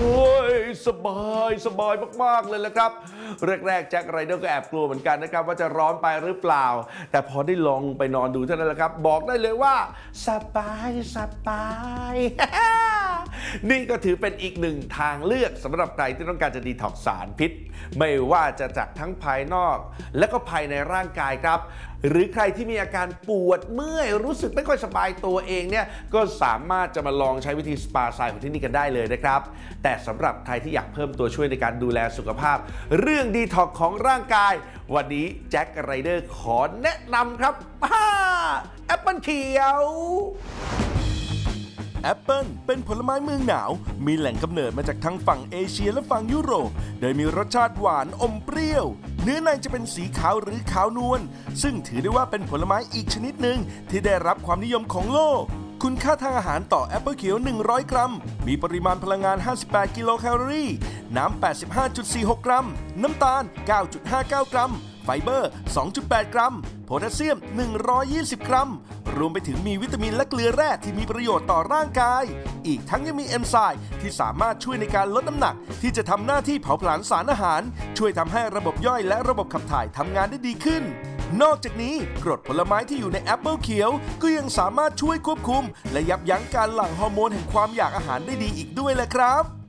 ฮ้ยสบายมากๆเลยแหละครับแรกๆแจ็คไรเดอร์ก็แอบกลัวเหมือนกันนะครับว่าจะร้อนไปหรือเปล่าแต่พอได้ลองไปนอนดูเท่านั้นแหละครับบอกได้เลยว่าสบาย นี่ก็ถือเป็นอีกหนึ่งทางเลือกสำหรับใครที่ต้องการจะดีท็อกซ์สารพิษไม่ว่าจะจากทั้งภายนอกและก็ภายในร่างกายครับหรือใครที่มีอาการปวดเมื่อยรู้สึกไม่ค่อยสบายตัวเองเนี่ยก็สามารถจะมาลองใช้วิธีสปาไซน์ของที่นี่กันได้เลยนะครับแต่สำหรับใครที่อยากเพิ่มตัวช่วยในการดูแลสุขภาพเรื่องดีท็อกซ์ของร่างกายวันนี้แจ็คไรเดอร์ขอแนะนำครับแอปเปิลเขียวแอปเปิลเป็นผลไม้เมืองหนาวมีแหล่งกำเนิดมาจากทั้งฝั่งเอเชียและฝั่งยุโรปโดยมีรสชาติหวานอมเปรี้ยวเนื้อในจะเป็นสีขาวหรือขาวนวลซึ่งถือได้ว่าเป็นผลไม้อีกชนิดหนึ่งที่ได้รับความนิยมของโลกคุณค่าทางอาหารต่อแอปเปิลเขียว100 กรัมมีปริมาณพลังงาน58กิโลแคลอรี่น้ำ 85.46 กรัมน้ำตาล 9.59 กรัมไฟเบอร์ 2.8 กรัมโพแทสเซียม 120 กรัมรวมไปถึงมีวิตามินและเกลือแร่ที่มีประโยชน์ต่อร่างกายอีกทั้งยังมีเอนไซม์ที่สามารถช่วยในการลดน้ำหนักที่จะทำหน้าที่เผาผลาญสารอาหารช่วยทำให้ระบบย่อยและระบบขับถ่ายทำงานได้ดีขึ้นนอกจากนี้กรดผลไม้ที่อยู่ในแอปเปิลเขียวก็ยังสามารถช่วยควบคุมและยับยั้งการหลั่งฮอร์โมนแห่งความอยากอาหารได้ดีอีกด้วยแหละครับ